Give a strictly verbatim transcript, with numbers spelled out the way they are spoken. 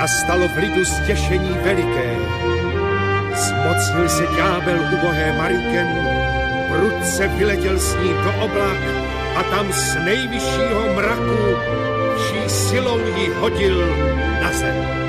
Nastalo v lidu stěšení veliké. Zmocnil se ďábel ubohé Mariken, prudce vyletěl s ní do oblak a tam z nejvyššího mraku vší silou ji hodil na zem.